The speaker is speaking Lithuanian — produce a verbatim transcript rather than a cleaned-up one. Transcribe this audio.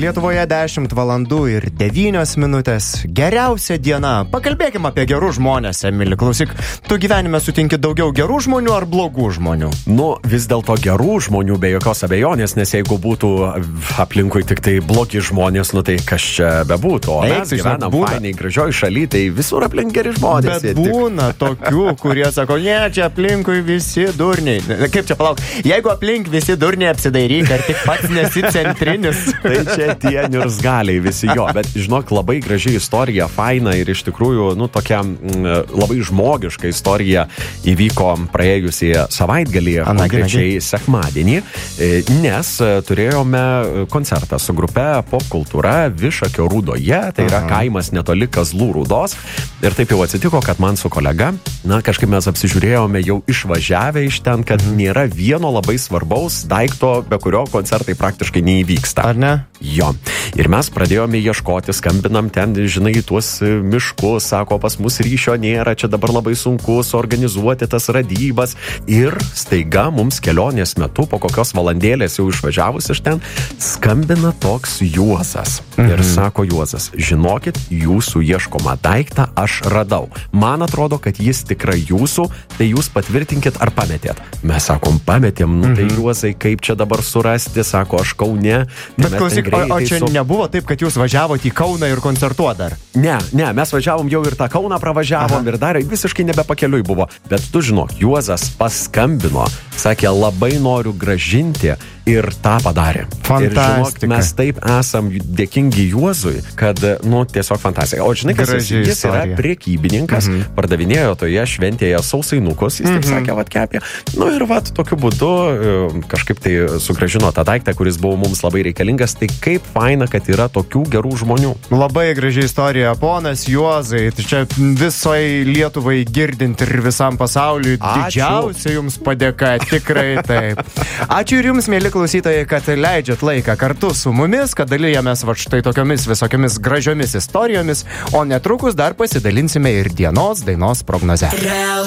Lietuvoje dešimt valandų ir devynios minutės. Geriausia diena. Pakalbėkime apie gerus žmonės, Emili. Klausyk, tu gyvenime sutinki daugiau gerų žmonių ar blogų žmonių? Nu, vis dėlto gerų žmonių be jokios abejonės, nes jeigu būtų aplinkui tik tai blogi žmonės, nu tai kas čia bebūtų. O mes gyvenam fainiai, gražioj šaly, tai visur aplink geri žmonės. Bet būna tokių, kurie sako, ne, čia aplinkui visi durniai. Kaip čia palauk? Jeigu aplink visi durniai, apsidairyk, ar tik pats nesi centrinis. Tai čia tie niurzgaliai visi jo, bet žinok, labai graži istorija, faina ir iš tikrųjų, nu, tokia m, labai žmogiška istorija įvyko praėjusį savaitgalį, konkrečiai sekmadienį, nes turėjome koncertą su grupe Popkultūra Višakio Rūdoje, tai yra kaimas netoli Kazlų Rūdos, ir taip jau atsitiko, kad man su kolega, na, kažkaip mes apsižiūrėjome jau išvažiavę iš ten, kad nėra vieno labai svarbaus daikto, be kurio koncertai praktiškai neįvyksta. Ar ne? Jo. Ir mes pradėjome ieškoti, skambinam ten, žinai, tuos miškus, sako, pas mus ryšio nėra, čia dabar labai sunku suorganizuoti tas radybas. Ir staiga mums kelionės metu, po kokios valandėlės jau išvažiavus iš ten, skambina toks Juozas. Mhm. Ir sako Juozas, žinokit, jūsų ieškomą daiktą aš radau. Man atrodo, kad jis tikrai jūsų, tai jūs patvirtinkit ar pametėt. Mes sakom, pametėm, nu tai Juozai, kaip čia dabar surasti, sako, aš Kaune. Bet klausyk, o, o čia su... nebuvo taip, kad jūs važiavote į Kauną ir koncertuot dar? Ne, ne, mes važiavom jau ir tą Kauną pravažiavom. Aha. Ir dar visiškai nebepakeliui buvo. Bet tu žinok, Juozas paskambino, sakė, labai noriu gražinti ir tą padarė. Fantastika. Ir žinok, mes taip esam dėkingi Juozui, kad, nu, tiesiog fantastika. O žinai, kas jis, jis yra prekybininkas, mhm. pardavinėjo toje šventėje sausainukus, jis taip mhm. sakė, vat kepė. Nu ir vat tokiu būdu kažkaip tai sugrąžino tą daiktą, kuris buvo mums labai reikalingas. Tai kaip faina, kad yra tokių gerų žmonių. Labai graži istorija, ponas Juozai. Tai čia visai Lietuvai girdint ir visam pasauliui didžiausia jums padėka, tikrai taip. Ačiū ir jums, mėly klausytojai, kad leidžiat laiką kartu su mumis, kad dalyjamės va štai tokiomis visokiamis gražiomis istorijomis, o netrukus dar pasidalinsime ir dienos dainos prognoze.